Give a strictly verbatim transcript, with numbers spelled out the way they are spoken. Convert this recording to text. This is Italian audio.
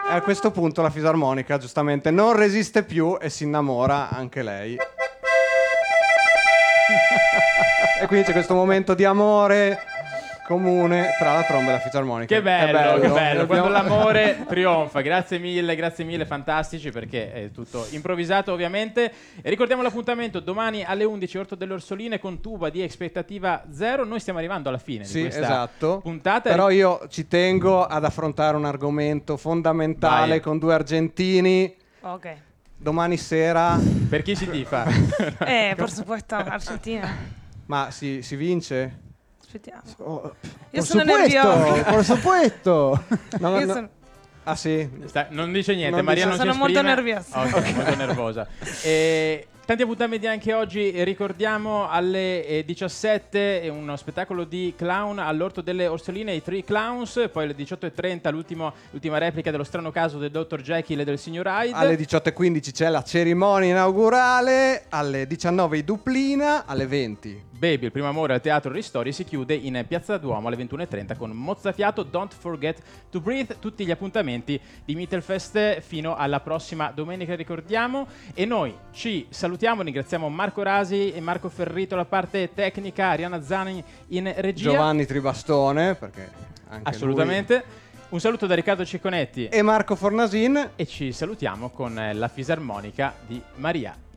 E a questo punto la fisarmonica giustamente non resiste più e si innamora anche lei. E quindi c'è questo momento di amore comune tra la tromba e la fisarmonica. Che bello, È bello, che bello. Quando abbiamo... l'amore trionfa. Grazie mille, grazie mille, fantastici, perché è tutto improvvisato ovviamente. E ricordiamo l'appuntamento domani alle undici, Orto delle Orsoline con Tuba di Aspettativa Zero. Noi stiamo arrivando alla fine sì, di questa esatto. puntata. Però io ci tengo ad affrontare un argomento fondamentale. Vai. Con due argentini. Ok. Domani sera. Per chi si tifa? Eh, por supuesto, Argentina. Ma si, si vince? Aspettiamo. Oh, Io sono nerviosa. Por supuesto. No, Io no. sono... Ah sì? Sta, non dice niente, non Maria dice... non sono si molto esprime. nervosa. Ok, molto nervosa. E tanti appuntamenti anche oggi, ricordiamo alle eh, diciassette uno spettacolo di clown all'Orto delle Orsoline, i Three Clowns, poi alle diciotto e trenta l'ultima replica dello strano caso del dottor Jekyll e del signor Hyde. Alle diciotto e quindici c'è la cerimonia inaugurale, alle diciannove i Duplina, alle venti Baby, il primo amore al Teatro Ristori si chiude in Piazza Duomo alle ventuno e trenta con Mozzafiato, Don't Forget to Breathe, tutti gli appuntamenti di Mittelfest fino alla prossima domenica, ricordiamo. E noi ci salutiamo, ringraziamo Marco Rasi e Marco Ferrito la parte tecnica, Arianna Zani in regia. Giovanni Tribastone, perché anche assolutamente. Lui. Un saluto da Riccardo Cicconetti e Marco Fornasin e ci salutiamo con la fisarmonica di Maria.